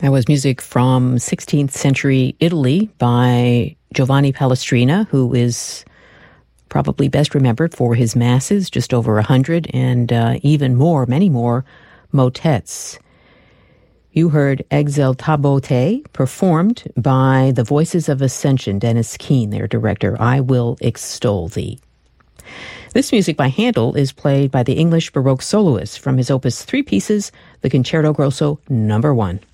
That was music from 16th century Italy by Giovanni Palestrina, who is probably best remembered for his masses, just over 100, and even more, many more, motets. You heard Exultabo Te, performed by the Voices of Ascension, Dennis Keane, their director. I Will Extol Thee. This music by Handel is played by the English Baroque soloist from his opus 3 pieces, the Concerto Grosso No. 1.